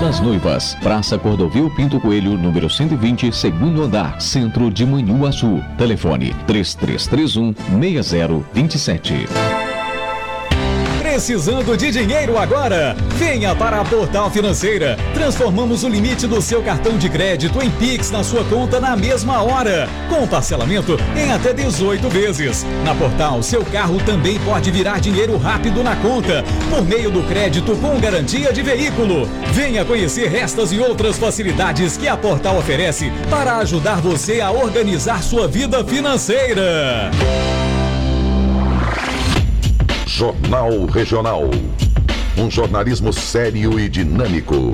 das Noivas, Praça Cordovil Pinto Coelho, número 120, segundo andar, centro de Manhuaçu. Telefone 3331-6027. Precisando de dinheiro agora? Venha para a Portal Financeira. Transformamos o limite do seu cartão de crédito em Pix na sua conta na mesma hora, com parcelamento em até 18 vezes. Na Portal, seu carro também pode virar dinheiro rápido na conta, por meio do crédito com garantia de veículo. Venha conhecer estas e outras facilidades que a Portal oferece para ajudar você a organizar sua vida financeira. Jornal Regional. Um jornalismo sério e dinâmico.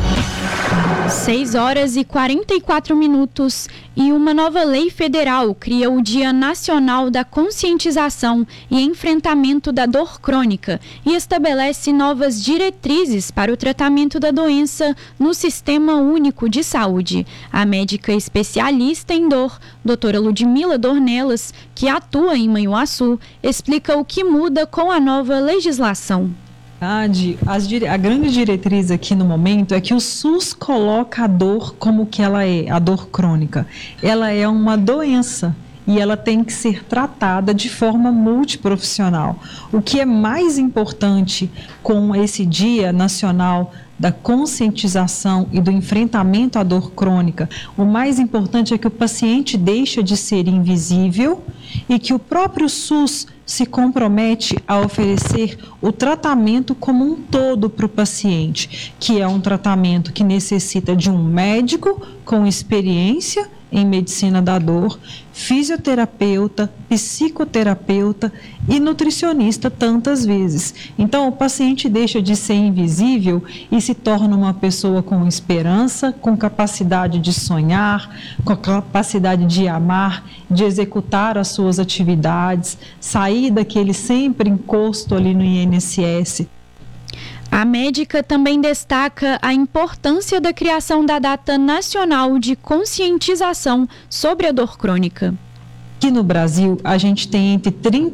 6 horas e 44 minutos e uma nova lei federal cria o Dia Nacional da Conscientização e Enfrentamento da Dor Crônica e estabelece novas diretrizes para o tratamento da doença no Sistema Único de Saúde. A médica especialista em dor, doutora Ludmila Dornelas, que atua em Manhuaçu, explica o que muda com a nova legislação. A grande diretriz aqui no momento é que o SUS coloca a dor como que ela é, a dor crônica. Ela é uma doença e ela tem que ser tratada de forma multiprofissional. O que é mais importante com esse Dia Nacional da conscientização e do enfrentamento à dor crônica, o mais importante é que o paciente deixa de ser invisível e que o próprio SUS se compromete a oferecer o tratamento como um todo para o paciente, que é um tratamento que necessita de um médico com experiência em medicina da dor, fisioterapeuta, psicoterapeuta e nutricionista tantas vezes. Então, o paciente deixa de ser invisível e se torna uma pessoa com esperança, com capacidade de sonhar, com capacidade de amar, de executar as suas atividades, sair daquele sempre encosto ali no INSS. A médica também destaca a importância da criação da Data Nacional de Conscientização sobre a Dor Crônica. Aqui no Brasil, a gente tem entre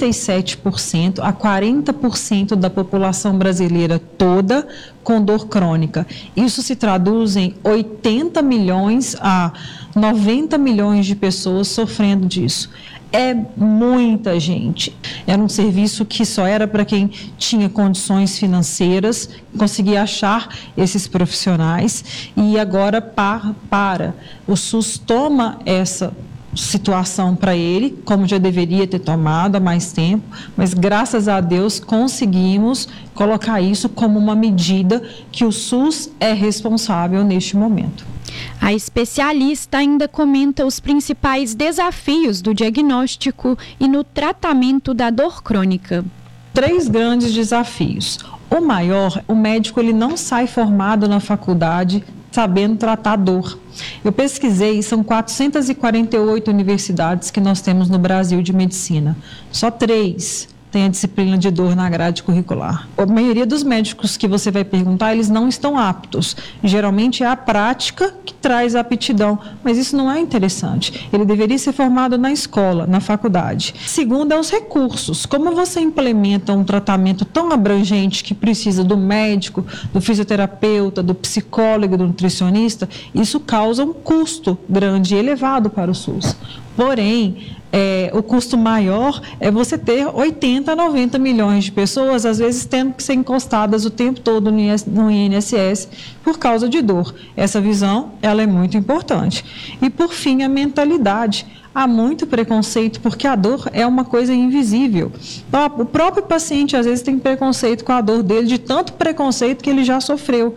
37% a 40% da população brasileira toda com dor crônica. Isso se traduz em 80 milhões a 90 milhões de pessoas sofrendo disso. É muita gente. Era um serviço que só era para quem tinha condições financeiras, conseguia achar esses profissionais e agora para. O SUS toma essa situação para ele, como já deveria ter tomado há mais tempo, mas graças a Deus conseguimos colocar isso como uma medida que o SUS é responsável neste momento. A especialista ainda comenta os principais desafios do diagnóstico e no tratamento da dor crônica. 3 grandes desafios. O maior, o médico ele não sai formado na faculdade sabendo tratar dor. Eu pesquisei, são 448 universidades que nós temos no Brasil de medicina. Só 3 tem a disciplina de dor na grade curricular. A maioria dos médicos que você vai perguntar, eles não estão aptos. Geralmente é a prática que traz a aptidão, mas isso não é interessante. Ele deveria ser formado na escola, na faculdade. Segundo é os recursos. Como você implementa um tratamento tão abrangente que precisa do médico, do fisioterapeuta, do psicólogo, do nutricionista, isso causa um custo grande e elevado para o SUS. Porém, o custo maior é você ter 80, 90 milhões de pessoas, às vezes tendo que ser encostadas o tempo todo no INSS por causa de dor. Essa visão, ela é muito importante. E, por fim, a mentalidade. Há muito preconceito, porque a dor é uma coisa invisível. O próprio paciente, às vezes, tem preconceito com a dor dele, de tanto preconceito que ele já sofreu.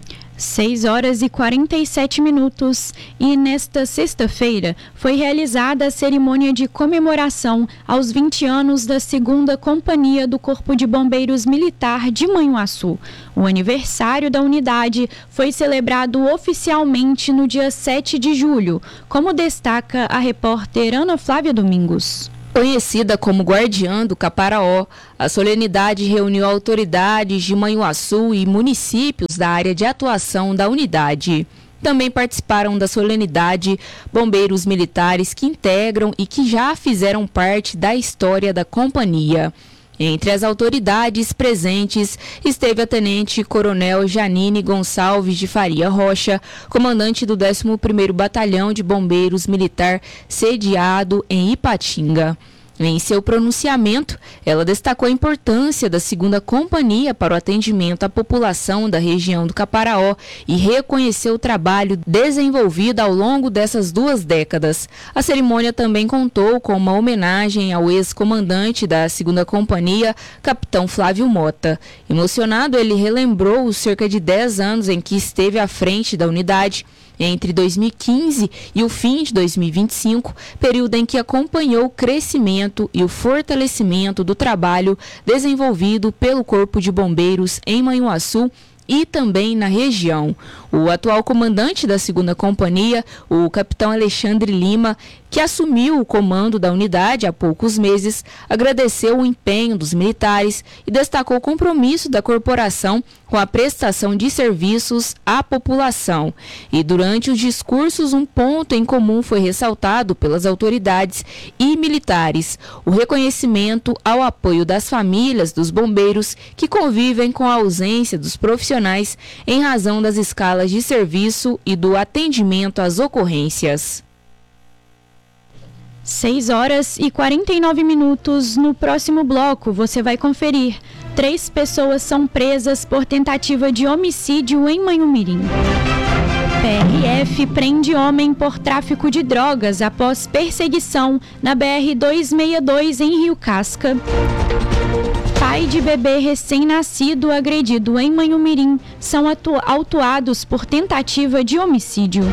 6 horas e 47 minutos e nesta sexta-feira foi realizada a cerimônia de comemoração aos 20 anos da 2ª Companhia do Corpo de Bombeiros Militar de Manhuaçu. O aniversário da unidade foi celebrado oficialmente no dia 7 de julho, como destaca a repórter Ana Flávia Domingos. Conhecida como Guardiã do Caparaó, a solenidade reuniu autoridades de Manhuaçu e municípios da área de atuação da unidade. Também participaram da solenidade bombeiros militares que integram e que já fizeram parte da história da companhia. Entre as autoridades presentes esteve a Tenente-Coronel Janine Gonçalves de Faria Rocha, comandante do 11º Batalhão de Bombeiros Militar, sediado em Ipatinga. Em seu pronunciamento, ela destacou a importância da 2ª Companhia para o atendimento à população da região do Caparaó e reconheceu o trabalho desenvolvido ao longo dessas 2 décadas. A cerimônia também contou com uma homenagem ao ex-comandante da 2ª Companhia, capitão Flávio Mota. Emocionado, ele relembrou os cerca de 10 anos em que esteve à frente da unidade, entre 2015 e o fim de 2025, período em que acompanhou o crescimento e o fortalecimento do trabalho desenvolvido pelo Corpo de Bombeiros em Manhuaçu e também na região. O atual comandante da 2ª Companhia, o capitão Alexandre Lima, que assumiu o comando da unidade há poucos meses, agradeceu o empenho dos militares e destacou o compromisso da corporação com a prestação de serviços à população. E durante os discursos, um ponto em comum foi ressaltado pelas autoridades e militares: o reconhecimento ao apoio das famílias dos bombeiros que convivem com a ausência dos profissionais em razão das escalas de serviço e do atendimento às ocorrências. 6h49. No próximo bloco, você vai conferir: 3 pessoas são presas por tentativa de homicídio em Manhumirim. PRF prende homem por tráfico de drogas após perseguição na BR-262 em Rio Casca. Pai de bebê recém-nascido agredido em Manhumirim são autuados por tentativa de homicídio.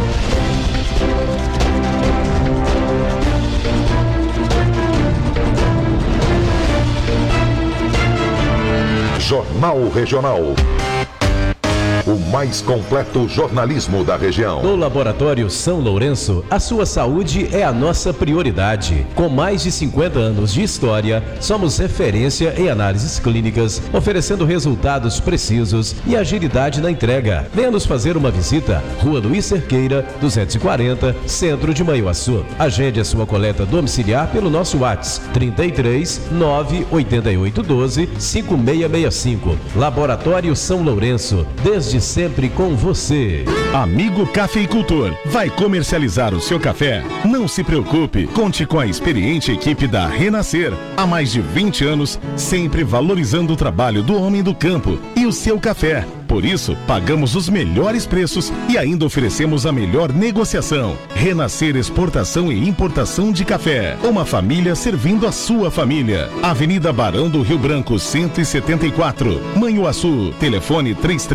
Jornal Regional. O mais completo jornalismo da região. No Laboratório São Lourenço, a sua saúde é a nossa prioridade. Com mais de 50 anos de história, somos referência em análises clínicas, oferecendo resultados precisos e agilidade na entrega. Venha nos fazer uma visita. Rua Luiz Cerqueira, 240, Centro de Manhuaçu. Agende a sua coleta domiciliar pelo nosso WhatsApp 33 988 12 5665. Laboratório São Lourenço, desde sempre com você. Amigo Cafeicultor, vai comercializar o seu café? Não se preocupe, conte com a experiente equipe da Renascer. Há mais de 20 anos, sempre valorizando o trabalho do homem do campo e o seu café. Por isso, pagamos os melhores preços e ainda oferecemos a melhor negociação. Renascer Exportação e Importação de Café. Uma família servindo a sua família. Avenida Barão do Rio Branco, 174. Manhuaçu. Telefone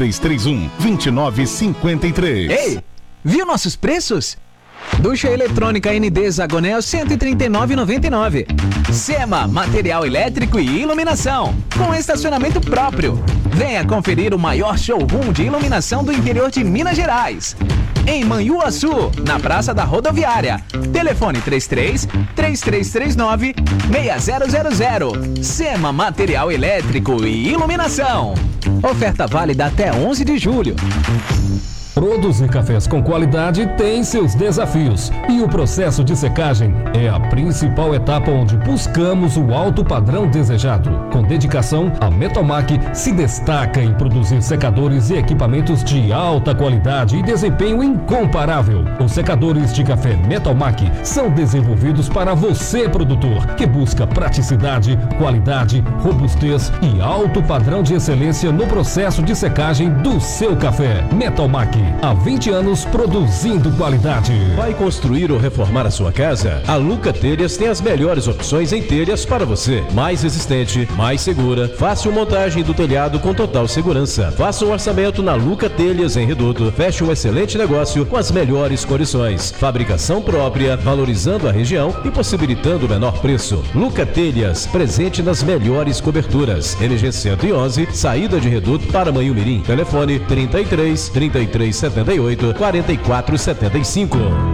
3331-2953. Ei, viu nossos preços? Ducha eletrônica ND Zagonel, R$ 139,99. Sema, material elétrico e iluminação, com estacionamento próprio. Venha conferir o maior showroom de iluminação do interior de Minas Gerais. Em Manhuaçu, na Praça da Rodoviária. Telefone 33-3339-6000. Sema, material elétrico e iluminação. Oferta válida até 11 de julho. Produzir cafés com qualidade tem seus desafios e o processo de secagem é a principal etapa onde buscamos o alto padrão desejado. Com dedicação, a Metalmac se destaca em produzir secadores e equipamentos de alta qualidade e desempenho incomparável. Os secadores de café Metalmac são desenvolvidos para você, produtor, que busca praticidade, qualidade, robustez e alto padrão de excelência no processo de secagem do seu café. Metalmac, há 20 anos produzindo qualidade. Vai construir ou reformar a sua casa? A Luca Telhas tem as melhores opções em telhas para você. Mais resistente, mais segura, fácil montagem do telhado com total segurança. Faça um orçamento na Luca Telhas em Reduto. Feche um excelente negócio com as melhores condições. Fabricação própria, valorizando a região e possibilitando o menor preço. Luca Telhas, presente nas melhores coberturas. MG 111, saída de Reduto para Manhumirim. Telefone 33 78 44 75.